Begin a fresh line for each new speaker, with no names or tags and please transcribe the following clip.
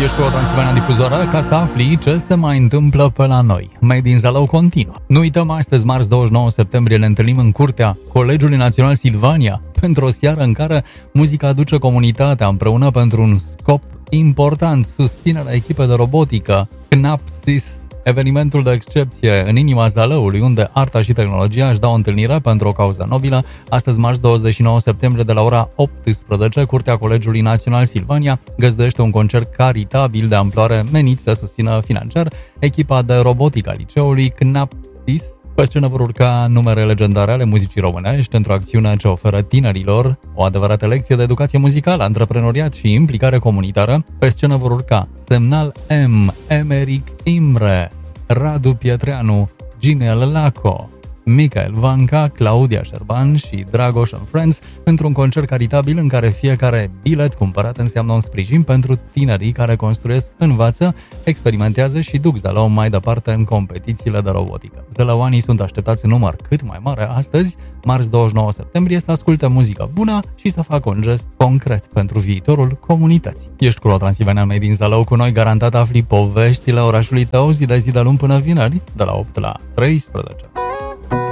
Ești cu o Transilvania difuzoară ca să afli ce se mai întâmplă pe la noi. Made in Zalău continuă. Nu uităm, astăzi, marți 29 septembrie, ne întâlnim în curtea Colegiului Național Silvania pentru o seară în care muzica aduce comunitatea împreună pentru un scop important, susținerea echipei de robotică Knapsis, evenimentul de excepție în inima Zalăului, unde arta și tehnologia își dau o întâlnire pentru o cauză nobilă. Astăzi, marți 29 septembrie, de la ora 18, Curtea Colegiului Național Silvania găzduiește un concert caritabil de amploare menit să susțină financiar echipa de robotică a liceului Knapsis. Pe scenă vor urca numere legendare ale muzicii românești într-o acțiune ce oferă tinerilor o adevărată lecție de educație muzicală, antreprenoriat și implicare comunitară. Pe scenă vor urca Semnal M, Emeric Imre, Radu Pietreanu, Ginel Laco, Michael Vanca, Claudia Șerban și Dragoș and Friends într-un concert caritabil în care fiecare bilet cumpărat înseamnă un sprijin pentru tinerii care construiesc, învață, experimentează și duc Zalău mai departe în competițiile de robotică. Zalăuanii sunt așteptați în număr cât mai mare astăzi, marți 29 septembrie, să asculte muzică bună și să facă un gest concret pentru viitorul comunității. Ești cu Transilvania Made in Zalău, cu noi garantat afli poveștile orașului tău zi de luni până vineri, de la 8 la 13.